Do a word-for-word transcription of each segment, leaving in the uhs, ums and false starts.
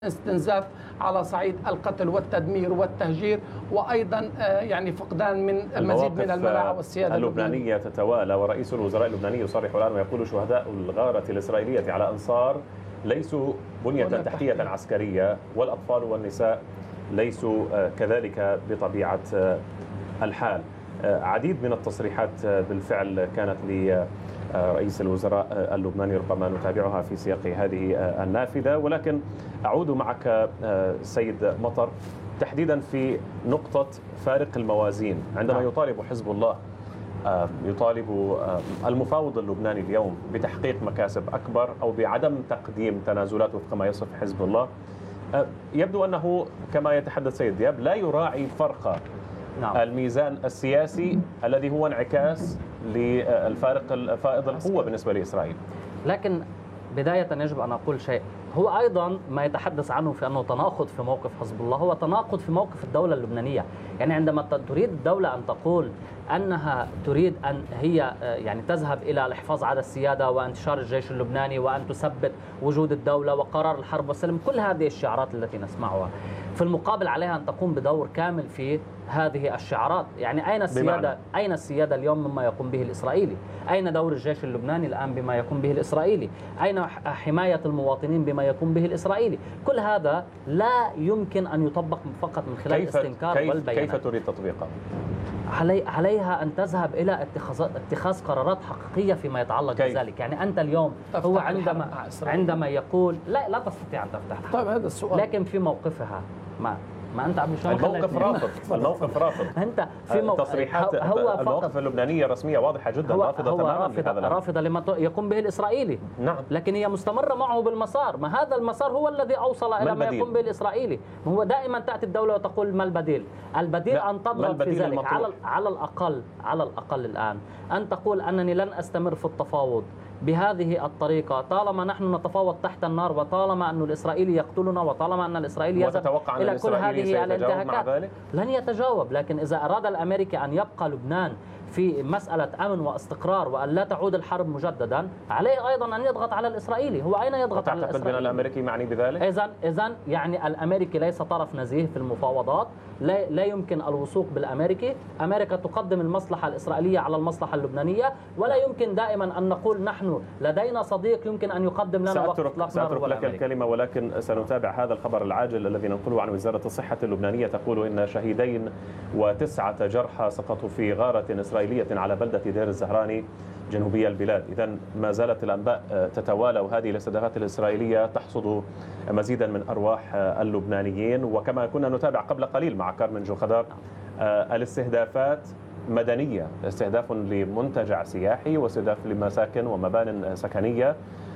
استنزاف على صعيد القتل والتدمير والتهجير، وأيضا يعني فقدان من مزيد من المناعة والسيادة اللبنانية تتوالى، ورئيس الوزراء اللبناني يصرح الآن ويقول شهداء الغارة الإسرائيلية على أنصار ليسوا بنية تحتية عسكرية، والأطفال والنساء ليسوا كذلك بطبيعة الحال. عديد من التصريحات بالفعل كانت لرئيس الوزراء اللبناني ربما نتابعها في سياق هذه النافذة، ولكن أعود معك سيد مطر تحديدا في نقطة فارق الموازين. عندما يطالب حزب الله يطالب المفاوض اللبناني اليوم بتحقيق مكاسب أكبر أو بعدم تقديم تنازلات وفق ما يصف حزب الله، يبدو أنه كما يتحدث سيد دياب لا يراعي فرق نعم. الميزان السياسي الذي هو انعكاس للفارق الفائض القوة بالنسبة لإسرائيل. لكن بداية يجب أن أقول شيء، هو أيضا ما يتحدث عنه في أنه تناقض في موقف حزب الله هو تناقض في موقف الدولة اللبنانية. يعني عندما تريد الدولة أن تقول أنها تريد أن هي يعني تذهب إلى الحفاظ على السيادة وانتشار الجيش اللبناني وأن تثبت وجود الدولة وقرار الحرب والسلم، كل هذه الشعارات التي نسمعها، في المقابل عليها أن تقوم بدور كامل في هذه الشعارات. يعني أين السيادة بمعنى. أين السيادة اليوم مما يقوم به الإسرائيلي؟ أين دور الجيش اللبناني الآن بما يقوم به الإسرائيلي؟ أين حماية المواطنين بما يقوم به الإسرائيلي؟ كل هذا لا يمكن أن يطبق فقط من خلال الاستنكار كيف والبيانات. كيف تريد تطبيقه؟ علي عليها أن تذهب إلى اتخاذ اتخاذ قرارات حقيقية فيما يتعلق بذلك. يعني أنت اليوم هو عندما عندما يقول لا لا تستطيع أن تفتح. طيب هذا السؤال. لكن في موقفها ما ما انت عم الموقف رافض الموقف رافض انت في موقف تصريحات هو المواقف اللبنانيه رسميه واضحه جدا، رافضه تماما رافضة, لهذا رافضه لما يقوم به الاسرائيلي. نعم، لكن هي مستمره معه بالمسار، ما هذا المسار هو الذي اوصل الى ما يقوم به الاسرائيلي. ما هو دائما تاتي الدوله وتقول ما البديل؟ البديل ان تضغط في ذلك على على الاقل على الاقل الان ان تقول انني لن استمر في التفاوض بهذه الطريقة طالما نحن نتفاوض تحت النار، وطالما أن الإسرائيلي يقتلنا، وطالما أن الإسرائيلي يذهب إلى كل هذه الانتهاكات. لن يتجاوب. لكن إذا أراد الأمريكي أن يبقى لبنان في مسألة أمن واستقرار وأن لا تعود الحرب مجددا، عليه أيضا أن يضغط على الإسرائيلي. هو أين يضغط على الإسرائيلي؟ تعتقد أن الأمريكي معني بذلك؟ إذن إذن يعني الأمريكي ليس طرف نزيه في المفاوضات، لا لا يمكن الوثوق بالأمريكي. أمريكا تقدم المصلحة الإسرائيلية على المصلحة اللبنانية، ولا يمكن دائما أن نقول نحن لدينا صديق يمكن أن يقدم لنا وقت إطلاق نار. سأترك لك الكلمة، ولكن سنتابع هذا الخبر العاجل الذي ننقله عن وزارة الصحة اللبنانية، تقول إن شهيدين وتسعة جرحى سقطوا في غارة إسرائيلية على بلدة دير الزهراني جنوبي البلاد. إذن ما زالت الأنباء تتوالى، وهذه الاستهدافات الإسرائيلية تحصد مزيدا من أرواح اللبنانيين. وكما كنا نتابع قبل قليل مع كارمن جوخدار، الاستهدافات مدنية، استهداف لمنتجع سياحي واستهداف لمساكن ومبان سكنية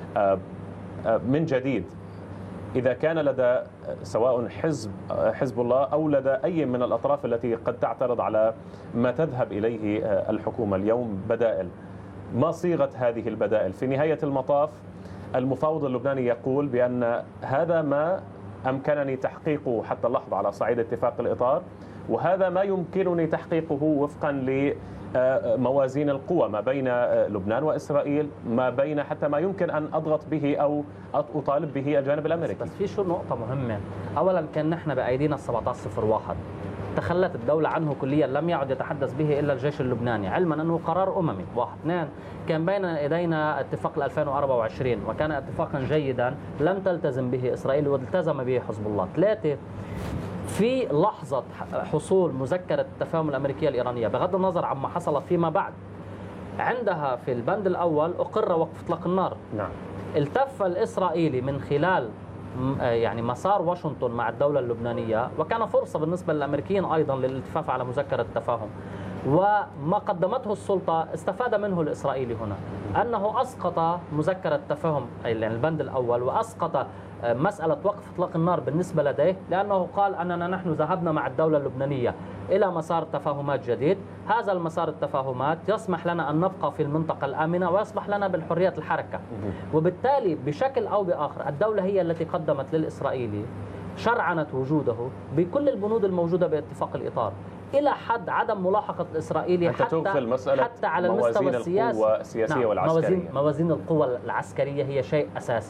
من جديد. إذا كان لدى سواء حزب حزب الله أو لدى أي من الأطراف التي قد تعترض على ما تذهب إليه الحكومة اليوم بدائل، ما صيغة هذه البدائل؟ في نهاية المطاف المفاوض اللبناني يقول بأن هذا ما أمكنني تحقيقه حتى اللحظة على صعيد اتفاق الإطار، وهذا ما يمكنني تحقيقه وفقا لموازين القوى ما بين لبنان وإسرائيل، ما بين حتى ما يمكن أن أضغط به أو أطالب به الجانب الأمريكي. بس في شو نقطة مهمة. أولا كان نحن بأيدينا سبعة عشر صفر واحد، تخلت الدولة عنه كليا، لم يعد يتحدث به إلا الجيش اللبناني، علما أنه قرار أممي. واحد. اثنين، كان بين يدينا اتفاق ألفين وأربعة وعشرين وكان اتفاقا جيدا لم تلتزم به إسرائيل والتزم به حزب الله. ثلاثة، في لحظة حصول مذكرة التفاهم الأمريكية الإيرانية بغض النظر عما حصل فيما بعد، عندها في البند الأول أقر وقف إطلاق النار. نعم. التف الإسرائيلي من خلال يعني مسار واشنطن مع الدولة اللبنانية، وكان فرصة بالنسبة للأمريكيين أيضا للالتفاف على مذكرة التفاهم، وما قدمته السلطة استفاد منه الإسرائيلي هنا، أنه أسقط مذكرة التفاهم يعني البند الأول، وأسقط مسألة وقف إطلاق النار بالنسبة لديه، لأنه قال أننا نحن ذهبنا مع الدولة اللبنانية إلى مسار تفاهمات جديد. هذا المسار التفاهمات يسمح لنا أن نبقى في المنطقة الآمنة ويسمح لنا بالحرية الحركة، وبالتالي بشكل أو بآخر الدولة هي التي قدمت للإسرائيلي شرعنت وجوده بكل البنود الموجودة باتفاق الإطار، إلى حد عدم ملاحقة الإسرائيلي حتى, حتى على المستوى السياسي. السياسية نعم. والعسكرية. موازين, موازين القوى العسكرية هي شيء أساسي.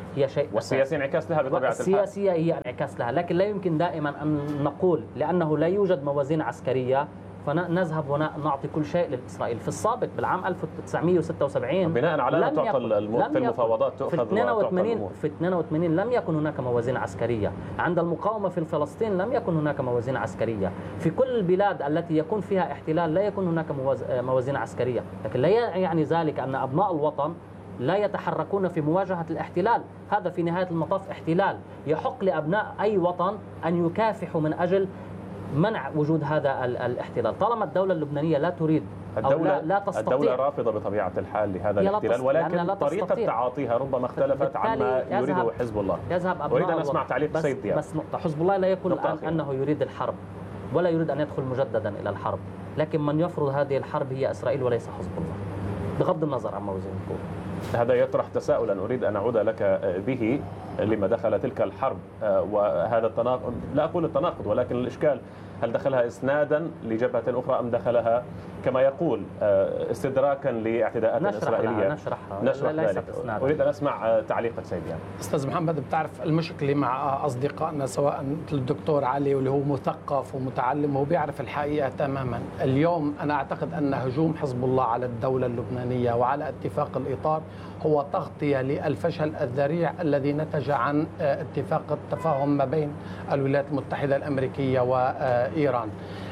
هي شيء والسياسية انعكاس لها بطبيعة الحال. السياسية هي انعكاس لها، لكن لا يمكن دائما أن نقول لأنه لا يوجد موازين عسكرية فنذهب ونعطي كل شيء لإسرائيل. في السابق بالعام ألف وتسعمئة وستة وسبعين بناء على نطاق في المفاوضات تؤخذ في اثنين وثمانين في اثنين وثمانين لم يكن هناك موازين عسكرية. عند المقاومة في فلسطين لم يكن هناك موازين عسكرية. في كل البلاد التي يكون فيها احتلال لا يكون هناك موازين عسكرية، لكن لا يعني ذلك أن أبناء الوطن لا يتحركون في مواجهة الاحتلال. هذا في نهاية المطاف احتلال. يحق لأبناء أي وطن أن يكافحوا من أجل منع وجود هذا الاحتلال. طالما الدولة اللبنانية لا تريد أو الدولة لا, لا تستطيع، الدولة رافضة بطبيعة الحال لهذا الاحتلال، ولكن طريقة تعاطيها ربما اختلفت عما يريده حزب الله. يذهب أريد أن أسمع تعليق بس, سيد دياب. بس نقطة، حزب الله لا يقول أن أنه يريد الحرب ولا يريد أن يدخل مجددا إلى الحرب، لكن من يفرض هذه الحرب هي إسرائيل وليس حزب الله، بغض النظر عن موازين القوى. هذا يطرح تساؤلا أريد أن أعود لك به، لما دخل تلك الحرب وهذا التناقض، لا أقول التناقض ولكن الإشكال، هل دخلها إسنادا لجبهة أخرى أم دخلها كما يقول استدراكا لاعتداءات إسرائيلية؟ نشرحها نشرح ذلك. أريد أن أسمع تعليقك سيد يعني. أستاذ محمد، بتعرف المشكلة مع أصدقائنا سواء الدكتور علي واللي هو مثقف ومتعلم هو بيعرف الحقيقة تماما. اليوم أنا أعتقد أن هجوم حزب الله على الدولة اللبنانية وعلى اتفاق الإطار هو تغطية للفشل الذريع الذي نتج عن اتفاق التفاهم ما بين الولايات المتحدة الأمريكية وإيران.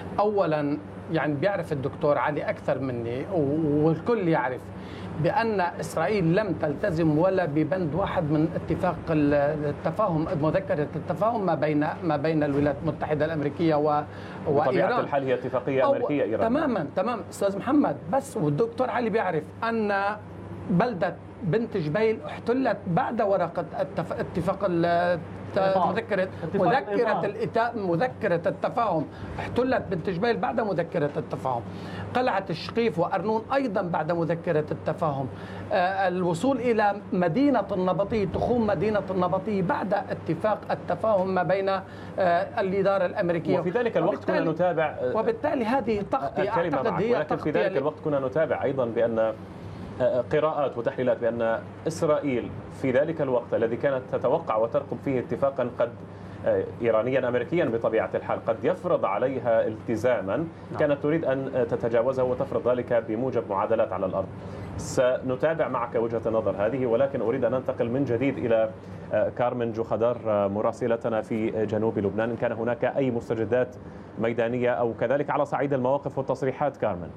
أولا يعني بيعرف الدكتور علي أكثر مني والكل يعرف بأن إسرائيل لم تلتزم ولا ببند واحد من اتفاق التفاهم، مذكرة التفاهم ما بين ما بين الولايات المتحدة الأمريكية و... وإيران. بطبيعة الحال هي اتفاقية أمريكية إيران. تماما تمام أستاذ محمد، بس والدكتور علي بيعرف أن بلدة بنت جبيل احتلت بعد ورقة التف... اتفاق مذكرة مذكرة الإتاء مذكرة التفاهم، احتلت بنت جبيل بعد مذكرة التفاهم. قلعة الشقيف وأرنون أيضا بعد مذكرة التفاهم. آه الوصول إلى مدينة النبطي، تخوم مدينة النبطي بعد اتفاق التفاهم ما بين آه الإدارة الأمريكية. وفي ذلك الوقت كنا نتابع، وبالتالي هذه تغطية أعتقد هي ولكن في ذلك الوقت كنا نتابع أيضا بأن قراءات وتحليلات بأن إسرائيل في ذلك الوقت الذي كانت تتوقع وترقب فيه اتفاقا قد إيرانيا أمريكيا بطبيعة الحال قد يفرض عليها التزاما، كانت تريد أن تتجاوزه وتفرض ذلك بموجب معادلات على الأرض. سنتابع معك وجهة النظر هذه، ولكن أريد أن ننتقل من جديد إلى كارمن جوخدار مراسلتنا في جنوب لبنان. إن كان هناك أي مستجدات ميدانية أو كذلك على صعيد المواقف والتصريحات كارمن.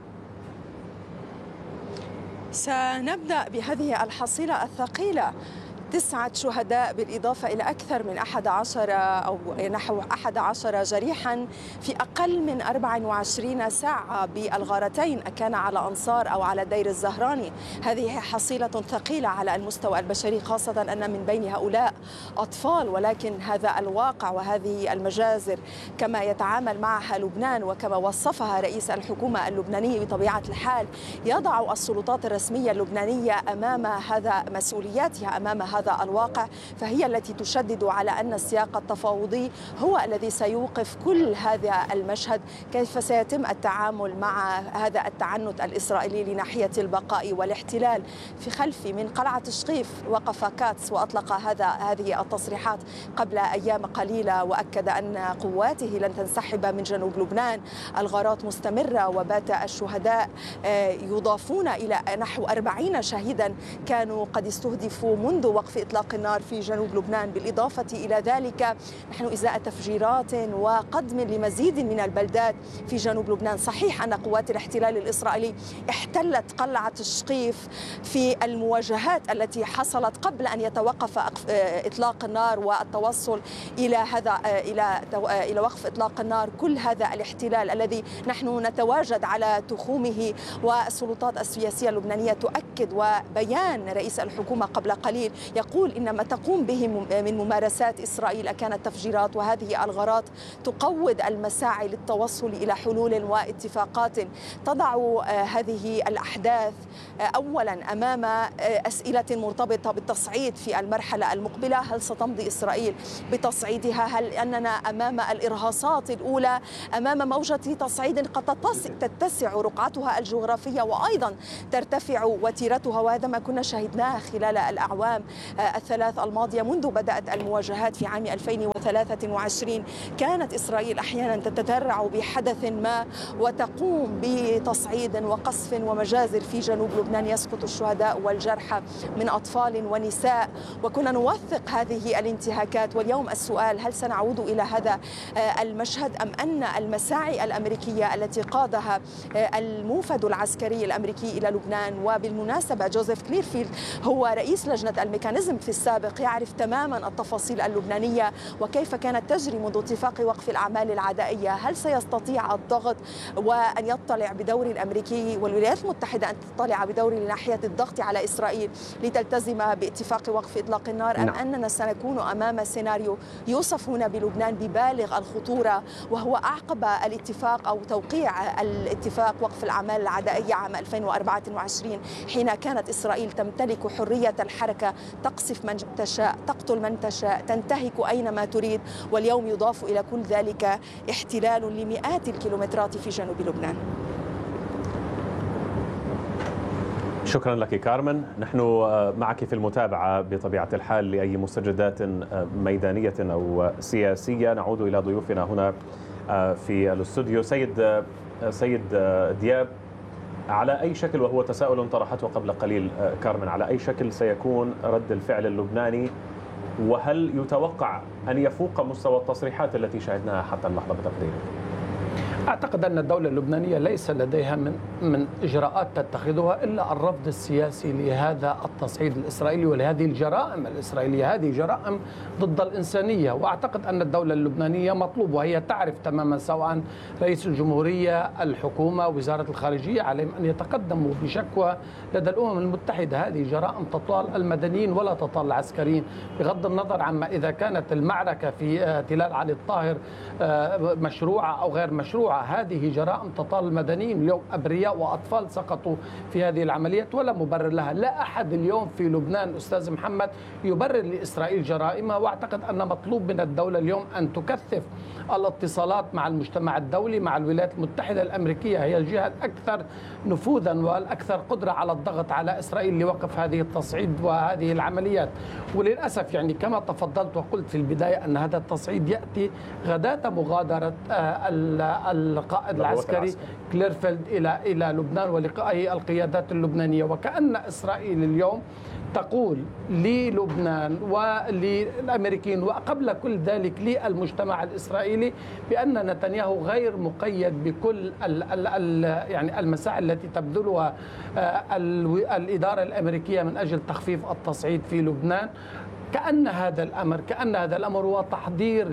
سنبدأ بهذه الحصيلة الثقيلة، تسعة شهداء بالإضافة إلى أكثر من أحد عشر أو نحو أحد عشر جريحا في أقل من أربع وعشرين ساعة بالغارتين، كان على أنصار أو على دير الزهراني. هذه حصيلة ثقيلة على المستوى البشري، خاصة أن من بين هؤلاء أطفال، ولكن هذا الواقع وهذه المجازر كما يتعامل معها لبنان وكما وصفها رئيس الحكومة اللبناني بطبيعة الحال يضع السلطات الرسمية اللبنانية أمام هذا مسؤولياتها أمام هذا هذا الواقع، فهي التي تشدد على أن السياق التفاوضي هو الذي سيوقف كل هذا المشهد. كيف سيتم التعامل مع هذا التعنت الإسرائيلي لناحية البقاء والاحتلال؟ في خلفي من قلعة شقيف وقف كاتس وأطلق هذا هذه التصريحات قبل أيام قليلة، وأكد أن قواته لن تنسحب من جنوب لبنان. الغارات مستمرة وبات الشهداء يضافون إلى نحو أربعين شهيدا كانوا قد استهدفوا منذ وقف إطلاق النار في جنوب لبنان. بالإضافة إلى ذلك نحن إزاء تفجيرات وقدم لمزيد من البلدات في جنوب لبنان. صحيح أن قوات الاحتلال الإسرائيلي احتلت قلعة الشقيف في المواجهات التي حصلت قبل أن يتوقف إطلاق النار والتوصل إلى هذا إلى إلى وقف إطلاق النار. كل هذا الاحتلال الذي نحن نتواجد على تخومه، والسلطات السياسية اللبنانية تؤكد، وبيان رئيس الحكومة قبل قليل يقول إن ما تقوم به من ممارسات إسرائيل كانت تفجيرات، وهذه الغارات تقوض المساعي للتوصل إلى حلول واتفاقات. تضع هذه الأحداث أولا أمام أسئلة مرتبطة بالتصعيد في المرحلة المقبلة. هل ستمضي إسرائيل بتصعيدها؟ هل أننا أمام الإرهاصات الأولى، أمام موجة تصعيد قد تتسع رقعتها الجغرافية وأيضا ترتفع وتيرتها؟ وهذا ما كنا شاهدناه خلال الأعوام الثلاث الماضية منذ بدأت المواجهات في عام ألفين وثلاثة وعشرين. كانت إسرائيل أحيانا تتذرع بحدث ما وتقوم بتصعيد وقصف ومجازر في جنوب لبنان، يسقط الشهداء والجرحى من أطفال ونساء، وكنا نوثق هذه الانتهاكات. واليوم السؤال: هل سنعود إلى هذا المشهد أم أن المساعي الأمريكية التي قادها الموفد العسكري الأمريكي إلى لبنان، وبالمناسبة جوزيف كليرفيلد هو رئيس لجنة الميكانيزم في السابق، يعرف تماما التفاصيل اللبنانية وكيف كانت تجري منذ اتفاق وقف الأعمال العدائية، هل سيستطيع الضغط وأن يطلع بدور الأمريكي والولايات المتحدة أن تطلع بدور لناحية الضغط على إسرائيل لتلتزم باتفاق وقف إطلاق النار، أم أننا سنكون أمام سيناريو يوصف هنا بلبنان ببالغ الخطورة، وهو أعقب الاتفاق أو توقيع الاتفاق وقف الأعمال العدائية عام ألفين وأربعة وعشرين، حين كانت إسرائيل تمتلك حرية الحركة، تقصف من تشاء، تقتل من تشاء، تنتهك أينما تريد، واليوم يضاف إلى كل ذلك احتلال لمئات الكيلومترات في جنوب لبنان. شكرا لك كارمن. نحن معك في المتابعة بطبيعة الحال لأي مستجدات ميدانية أو سياسية. نعود إلى ضيوفنا هنا في الاستوديو. سيد سيد دياب، على أي شكل، وهو تساؤل طرحته قبل قليل كارمن، على أي شكل سيكون رد الفعل اللبناني، وهل يتوقع أن يفوق مستوى التصريحات التي شاهدناها حتى اللحظة بتقديرك؟ أعتقد أن الدولة اللبنانية ليس لديها من من إجراءات تتخذها إلا الرفض السياسي لهذا التصعيد الإسرائيلي ولهذه الجرائم الإسرائيلية. هذه جرائم ضد الإنسانية، وأعتقد أن الدولة اللبنانية مطلوب، وهي تعرف تماما سواء رئيس الجمهورية، الحكومة، وزارة الخارجية، عليهم أن يتقدموا بشكوى لدى الأمم المتحدة. هذه جرائم تطال المدنيين ولا تطال العسكريين، بغض النظر عما إذا كانت المعركة في تلال علي الطاهر مشروعة أو غير مشروعة. هذه جرائم تطال المدنيين. اليوم أبرياء وأطفال سقطوا في هذه العمليات ولا مبرر لها. لا أحد اليوم في لبنان أستاذ محمد يبرر لإسرائيل جرائمها، وأعتقد أن مطلوب من الدولة اليوم أن تكثف الاتصالات مع المجتمع الدولي، مع الولايات المتحدة الأمريكية، هي الجهة الأكثر نفوذا والأكثر قدرة على الضغط على إسرائيل لوقف هذه التصعيد وهذه العمليات. وللأسف يعني كما تفضلت وقلت في البداية أن هذا التصعيد يأتي غداة مغادرة القائد العسكري كليرفيلد إلى إلى لبنان ولقائه القيادات اللبنانية، وكأن إسرائيل اليوم تقول للبنان وللأمريكيين وقبل كل ذلك للمجتمع الإسرائيلي بأن نتنياهو غير مقيد بكل ال ال ال يعني المساعي التي تبذلها الإدارة الأمريكية من أجل تخفيف التصعيد في لبنان. كأن هذا الأمر كأن هذا الأمر هو تحضير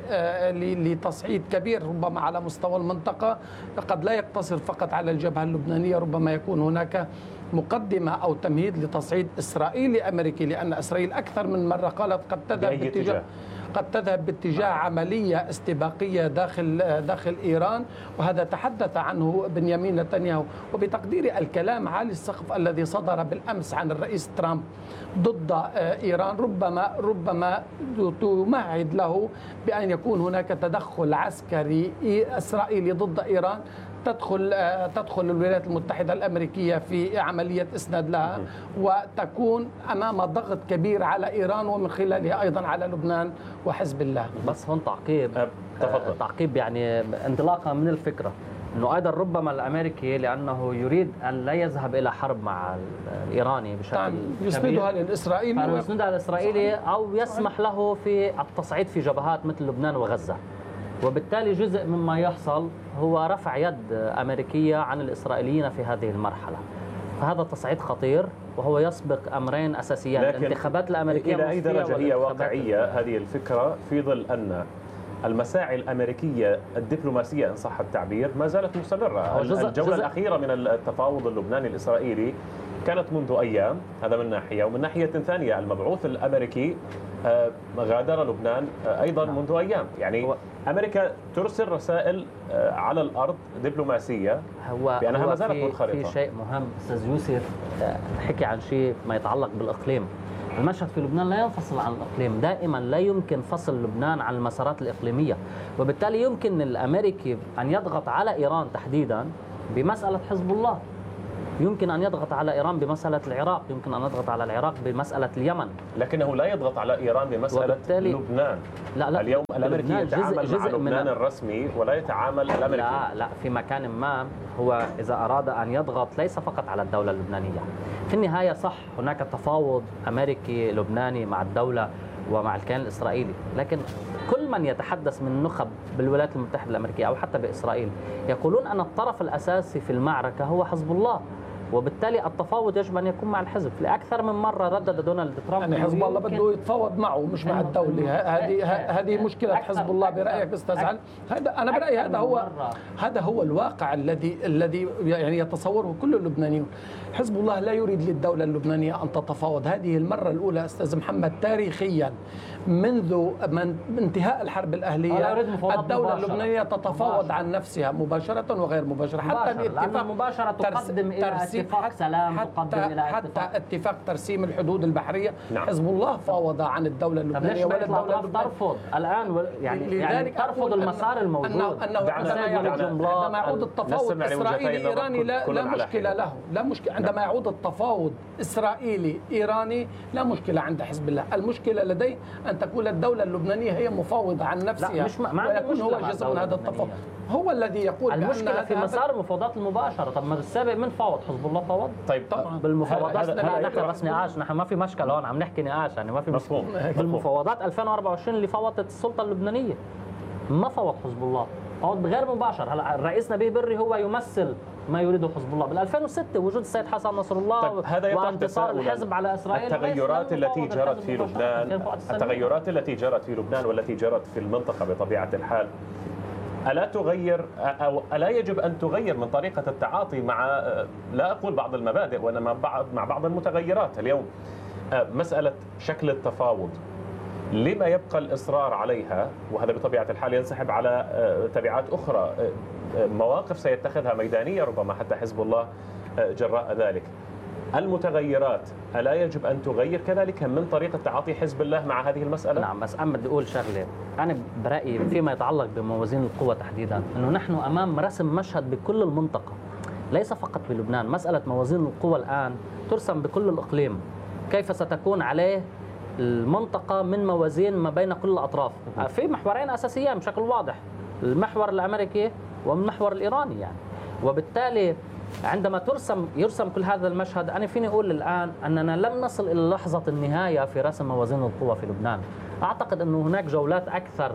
لتصعيد كبير ربما على مستوى المنطقة، قد لا يقتصر فقط على الجبهة اللبنانية، ربما يكون هناك مقدمة أو تمهيد لتصعيد إسرائيلي أمريكي، لأن إسرائيل أكثر من مرة قالت قد تذهب باتجاه قد تذهب باتجاه عملية استباقية داخل داخل إيران، وهذا تحدث عنه بنيامين نتنياهو. وبتقديري الكلام عالي السقف الذي صدر بالأمس عن الرئيس ترامب ضد إيران ربما ربما تمهد له بأن يكون هناك تدخل عسكري إسرائيلي ضد إيران، تدخل تدخل الولايات المتحدة الأمريكية في عملية إسناد لها، وتكون أمام ضغط كبير على إيران ومن خلالها أيضا على لبنان وحزب الله. بس هون تعقيب تفضل. تعقيب يعني انطلاقا من الفكرة أنه أيضا ربما الأمريكي لأنه يريد أن لا يذهب إلى حرب مع الإيراني بشكل يسندها للإسرائيلي يسندها للإسرائيلي أو يسمح له في التصعيد في جبهات مثل لبنان وغزة، وبالتالي جزء مما يحصل هو رفع يد أمريكية عن الإسرائيليين في هذه المرحلة. فهذا تصعيد خطير وهو يسبق أمرين أساسيين، الانتخابات الأمريكية. إلى أي درجة هي واقعية هذه الفكرة في ظل أن المساعي الأمريكية الدبلوماسية إن صح التعبير ما زالت مستمرة؟ الجولة جزء الأخيرة من التفاوض اللبناني الإسرائيلي كانت منذ أيام، هذا من ناحية، ومن ناحية ثانية المبعوث الأمريكي غادر لبنان أيضا منذ أيام. يعني أمريكا ترسل رسائل على الأرض دبلوماسية هو بأنها ما زالت في منخرطة. في شيء مهم أستاذ يوسف، حكي عن شيء ما يتعلق بالإقليم. المشهد في لبنان لا ينفصل عن الإقليم، دائما لا يمكن فصل لبنان عن المسارات الإقليمية، وبالتالي يمكن الأمريكي أن يضغط على إيران تحديدا بمسألة حزب الله. يمكن أن يضغط على إيران بمسألة العراق، يمكن أن يضغط على العراق بمسألة اليمن، لكنه لا يضغط على إيران بمسألة لبنان. لا لا اليوم الأمريكي يتعامل جزء مع جزء لبنان الرسمي ولا يتعامل الأمريكي. لا لا في مكان ما هو إذا أراد أن يضغط ليس فقط على الدولة اللبنانية. في النهاية صح هناك تفاوض أمريكي لبناني مع الدولة ومع الكيان الإسرائيلي، لكن كل من يتحدث من نخب بالولايات المتحدة الأمريكية أو حتى بإسرائيل يقولون أن الطرف الأساسي في المعركة هو حزب الله، وبالتالي التفاوض يجب ان يكون مع الحزب. لأكثر من مره ردد دونالد ترامب يعني حزب الله بده يتفاوض معه مش مع الدوله. هذه هذه مشكله حزب الله برايك استاذ علي؟ هذا انا برايي هذا هو هذا هو الواقع الذي الذي يعني يتصوره كل اللبنانيون. حزب الله لا يريد للدوله اللبنانيه ان تتفاوض. هذه المره الاولى استاذ محمد تاريخيا منذ من انتهاء الحرب الاهليه الدوله اللبنانيه تتفاوض عن نفسها مباشره وغير مباشره. حتى الاتفاق مباشره تقدم الى اتفاق سلام، تقدم الى حتى اتفاق ترسيم الحدود البحريه. نعم. حزب الله فاوض عن الدوله اللبنانيه ولا الدوله ترفض الان يعني, يعني ترفض المسار الموجود. انه عندما يعود التفاوض اسرائيلي ايراني لا, لا مشكله له، لا مشكله. عندما يعود التفاوض اسرائيلي ايراني لا مشكله عند حزب الله. المشكله لديه ان تكون الدوله اللبنانيه هي مفاوضه عن نفسها مش ما ويكون هو جزء من هذا التفاوض. هو الذي يقول المشكله في مسار المفاوضات المباشره. طب ما السابق من فاوض؟ حزب الله فاوض. طيب طبعا بالمفاوضات نحن بس نقاش، نحن ما في مشكله هون، عم نحكي نقاش يعني ما في مفهوم. بالمفاوضات ألفين وأربعة وعشرين اللي فاوضت السلطه اللبنانيه ما فاوض حزب الله، فاوض غير مباشر. هلا الرئيس نبيه بري هو يمثل ما يريده حزب الله. بال ألفين وستة وجود السيد حسن نصر الله طيب وانتصار الحزب على اسرائيل. التغيرات التي جرت في لبنان التغيرات التي جرت في لبنان والتي جرت في المنطقه بطبيعه الحال ألا تغير أو ألا يجب أن تغير من طريقة التعاطي مع لا أقول بعض المبادئ وإنما بعض مع بعض المتغيرات؟ اليوم مسألة شكل التفاوض لما يبقى الإصرار عليها؟ وهذا بطبيعة الحال ينسحب على تبعات أخرى، مواقف سيتخذها ميدانية ربما حتى حزب الله جراء ذلك. المتغيرات ألا يجب أن تغير كذلك من طريقة تعاطي حزب الله مع هذه المسألة؟ نعم، بس أنا بدي أقول شغلة. أنا برأيي فيما يتعلق بموازين القوى تحديدا أنه نحن أمام رسم مشهد بكل المنطقة ليس فقط بلبنان. مسألة موازين القوى الآن ترسم بكل الإقليم، كيف ستكون عليه المنطقة من موازين ما بين كل الأطراف في محورين أساسيين بشكل واضح، المحور الأمريكي والمحور الإيراني يعني. وبالتالي عندما ترسم يرسم كل هذا المشهد، أنا فيني أقول الآن أننا لم نصل إلى لحظة النهاية في رسم موازين القوى في لبنان. أعتقد أنه هناك جولات أكثر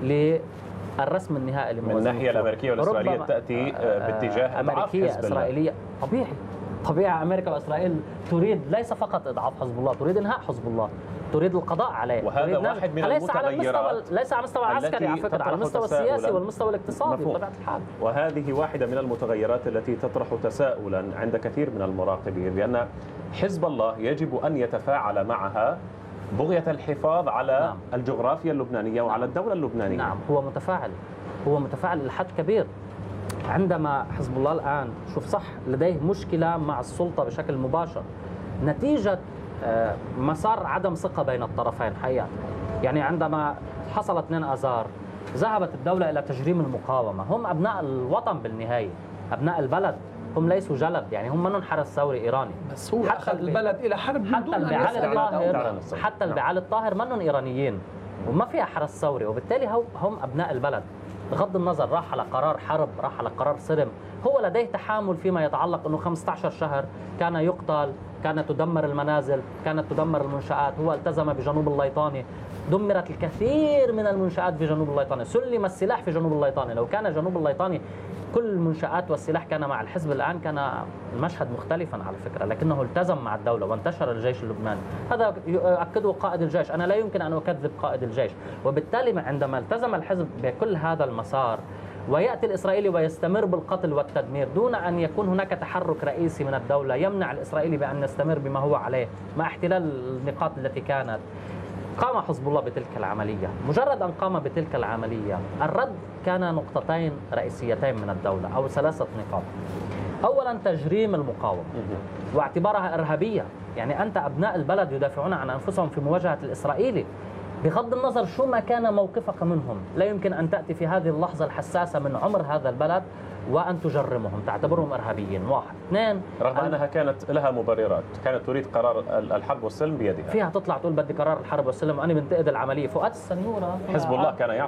للرسم النهائي لموازين من الناحية الأمريكية والإسرائيلية تأتي باتجاه أمريكية إسرائيلية. طبيعي طبيعي أمريكا وإسرائيل تريد ليس فقط إضعاف حزب الله، تريد إنهاء حزب الله، تريد القضاء عليه. وهذا واحد من ليس على المتغيرات المستوى ليس على المستوى العسكري على فكرة، على المستوى السياسي والمستوى الاقتصادي بطبيعة الحال. وهذه واحدة من المتغيرات التي تطرح تساؤلا عند كثير من المراقبين، لأن حزب الله يجب أن يتفاعل معها بغية الحفاظ على نعم. الجغرافيا اللبنانية وعلى الدولة اللبنانية. نعم، هو متفاعل هو متفاعل لحد كبير. عندما حزب الله الآن شوف صح لديه مشكلة مع السلطة بشكل مباشر نتيجة مسار عدم ثقة بين الطرفين حقيقة. يعني عندما حصل اثنين آذار ذهبت الدولة إلى تجريم المقاومة. هم أبناء الوطن بالنهاية، أبناء البلد، هم ليسوا جلد، يعني هم منهم حرس ثوري إيراني. بس هو أخذ البلد إلى حرب حتى البعال الطاهر حتى البعال الطاهر منهم إيرانيين وما فيها حرس ثوري، وبالتالي هم أبناء البلد. بغض النظر راح على قرار حرب، راح على قرار سلم، هو لديه تحامل فيما يتعلق أنه خمسة عشر شهر كان يقتل، كانت تدمر المنازل، كانت تدمر المنشآت. هو التزم بجنوب الليطاني، دمرت الكثير من المنشآت في جنوب الليطاني، سلم السلاح في جنوب الليطاني. لو كان جنوب الليطاني كل المنشآت والسلاح كان مع الحزب الآن كان المشهد مختلفا على فكرة، لكنه التزم مع الدولة وانتشر الجيش اللبناني. هذا يؤكده قائد الجيش، أنا لا يمكن أن أكذب قائد الجيش. وبالتالي عندما التزم الحزب بكل هذا المسار ويأتي الإسرائيلي ويستمر بالقتل والتدمير دون أن يكون هناك تحرك رئيسي من الدولة يمنع الإسرائيلي بأن يستمر بما هو عليه مع احتلال النقاط التي كانت، قام حزب الله بتلك العملية. مجرد أن قام بتلك العملية الرد كان نقطتين رئيسيتين من الدولة أو ثلاثة نقاط. أولا تجريم المقاومة واعتبارها إرهابية، يعني أنت أبناء البلد يدافعون عن أنفسهم في مواجهة الإسرائيلي، بغض النظر شو ما كان موقفك منهم، لا يمكن أن تأتي في هذه اللحظة الحساسة من عمر هذا البلد وأن تجرمهم، تعتبرهم إرهابيين. واحد. اثنين، رغم أنها كانت لها مبررات، كانت تريد قرار الحرب والسلم بيدها. فيها تطلع تقول بدي قرار الحرب والسلم وأنا بنتقد العملية. فؤاد السنيورة حزب الله كان يعقل